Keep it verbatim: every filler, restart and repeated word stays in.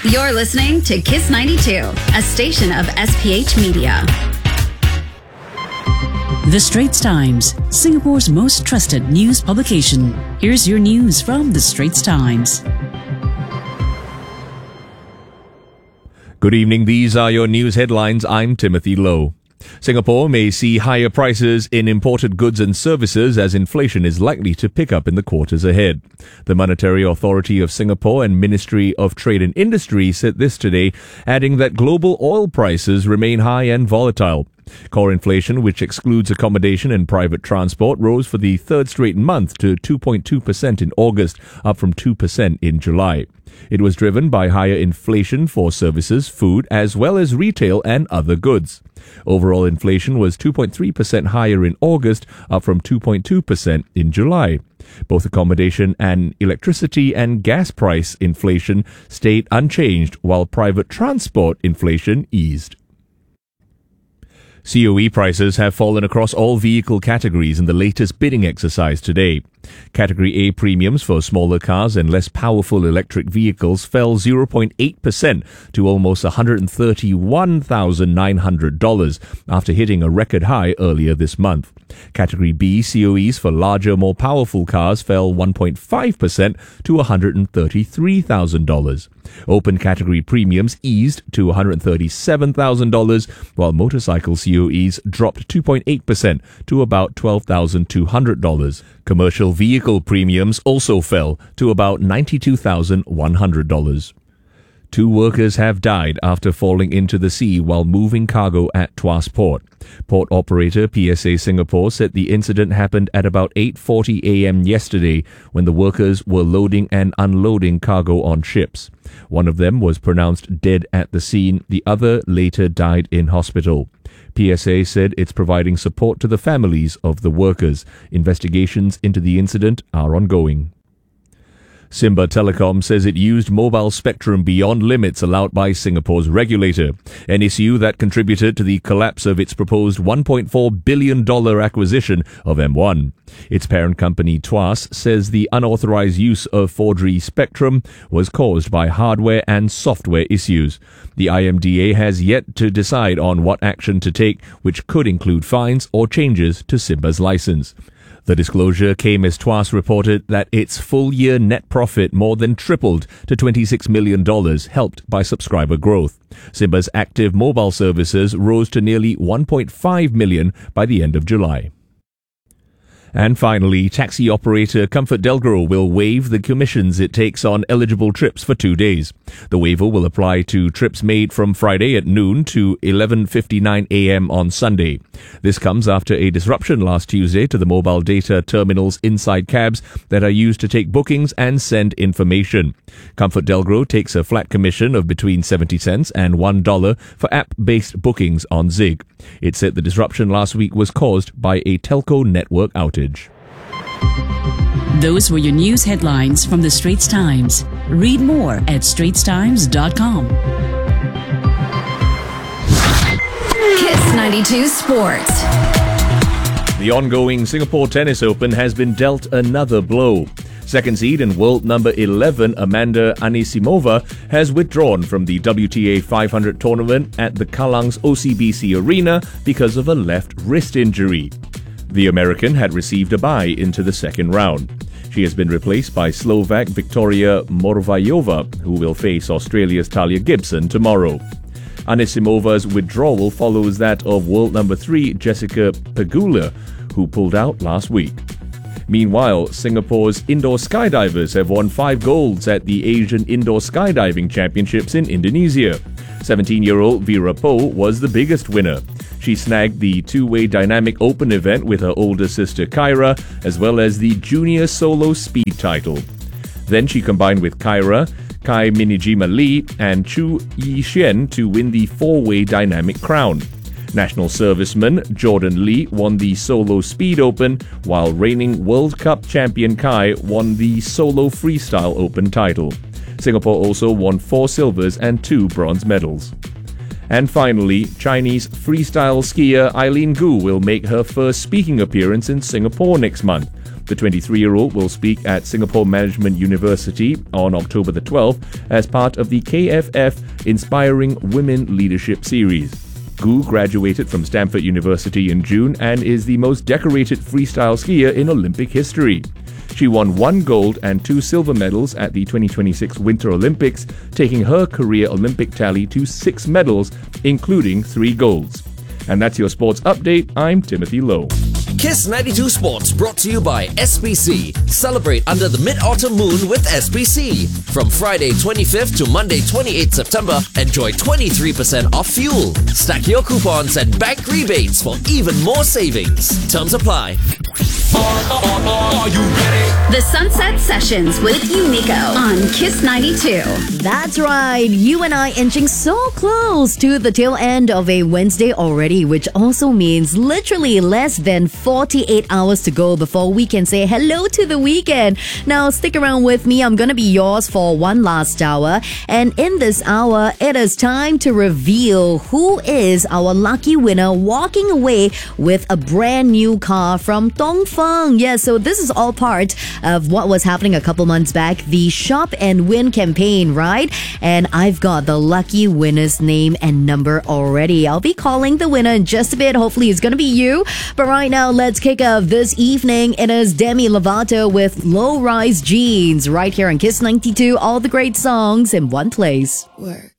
You're listening to Kiss ninety-two, a station of S P H Media. The Straits Times, Singapore's most trusted news publication. Here's your news from The Straits Times. Good evening. These are your news headlines. I'm Timothy Lowe. Singapore may see higher prices in imported goods and services as inflation is likely to pick up in the quarters ahead. The Monetary Authority of Singapore and Ministry of Trade and Industry said this today, adding that global oil prices remain high and volatile. Core inflation, which excludes accommodation and private transport, rose for the third straight month to two point two percent in August, up from two percent in July. It was driven by higher inflation for services, food, as well as retail and other goods. Overall inflation was two point three percent higher in August, up from two point two percent in July. Both accommodation and electricity and gas price inflation stayed unchanged, while private transport inflation eased. C O E prices have fallen across all vehicle categories in the latest bidding exercise today. Category A premiums for smaller cars and less powerful electric vehicles fell zero point eight percent to almost one hundred thirty-one thousand nine hundred dollars after hitting a record high earlier this month. Category B C O Es for larger, more powerful cars fell one point five percent to one hundred thirty-three thousand dollars. Open category premiums eased to one hundred thirty-seven thousand dollars, while motorcycle C O Es dropped two point eight percent to about twelve thousand two hundred dollars. Commercial vehicle premiums also fell to about ninety-two thousand one hundred dollars. Two workers have died after falling into the sea while moving cargo at Tuas Port. Port operator P S A Singapore said the incident happened at about eight forty a.m. yesterday when the workers were loading and unloading cargo on ships. One of them was pronounced dead at the scene. The other later died in hospital. P S A said it's providing support to the families of the workers. Investigations into the incident are ongoing. Simba Telecom says it used mobile spectrum beyond limits allowed by Singapore's regulator, an issue that contributed to the collapse of its proposed one point four billion dollars acquisition of M one. Its parent company Tuas says the unauthorized use of four G spectrum was caused by hardware and software issues. The I M D A has yet to decide on what action to take, which could include fines or changes to Simba's license. The disclosure came as Tuas reported that its full-year net profit more than tripled to twenty-six million dollars, helped by subscriber growth. Simba's active mobile services rose to nearly one point five million by the end of July. And finally, taxi operator ComfortDelGro will waive the commissions it takes on eligible trips for two days. The waiver will apply to trips made from Friday at noon to eleven fifty-nine a.m. on Sunday. This comes after a disruption last Tuesday to the mobile data terminals inside cabs that are used to take bookings and send information. ComfortDelGro takes a flat commission of between seventy cents and one dollar for app-based bookings on Zig. It said the disruption last week was caused by a telco network outage. Those were your news headlines from The Straits Times. Read more at straits times dot com. Kiss ninety-two Sports. The ongoing Singapore Tennis Open has been dealt another blow. Second seed and world number eleven Amanda Anisimova has withdrawn from the W T A five hundred tournament at the Kalang's O C B C Arena because of a left wrist injury. The American had received a bye into the second round. She has been replaced by Slovak Victoria Morvayova, who will face Australia's Talia Gibson tomorrow. Anisimova's withdrawal follows that of world number three Jessica Pegula, who pulled out last week. Meanwhile, Singapore's indoor skydivers have won five golds at the Asian Indoor Skydiving Championships in Indonesia. seventeen-year-old Vera Po was the biggest winner. She snagged the two-way dynamic open event with her older sister Kyra, as well as the junior solo speed title. Then she combined with Kyra, Kai Minijima Lee, and Chu Yixuan to win the four-way dynamic crown. National serviceman Jordan Lee won the solo speed open, while reigning World Cup champion Kai won the solo freestyle open title. Singapore also won four silvers and two bronze medals. And finally, Chinese freestyle skier Eileen Gu will make her first speaking appearance in Singapore next month. The twenty-three-year-old will speak at Singapore Management University on October the twelfth as part of the K F F Inspiring Women Leadership Series. Gu graduated from Stanford University in June and is the most decorated freestyle skier in Olympic history. She won one gold and two silver medals at the twenty twenty-six Winter Olympics, taking her career Olympic tally to six medals, including three golds. And that's your sports update. I'm Timothy Lowe. Kiss ninety-two Sports brought to you by S B C. Celebrate under the Mid-Autumn Moon with S B C. From Friday twenty-fifth to Monday twenty-eighth September, enjoy twenty-three percent off fuel. Stack your coupons and bank rebates for even more savings. Terms apply. Are you ready? The Sunset Sessions with Unico on Kiss ninety-two. That's right. You and I inching so close to the tail end of a Wednesday already, which also means literally less than forty-eight hours to go before we can say hello to the weekend. Now, stick around with me. I'm going to be yours for one last hour. And in this hour, it is time to reveal who is our lucky winner walking away with a brand new car from Dongfeng. Yeah, so this is all part of what was happening a couple months back, the Shop and Win campaign, right? And I've got the lucky winner's name and number already. I'll be calling the winner in just a bit. Hopefully it's going to be you. But right now, let's kick off this evening. It is Demi Lovato with Low Rise Jeans right here on Kiss ninety-two. All the great songs in one place. Work.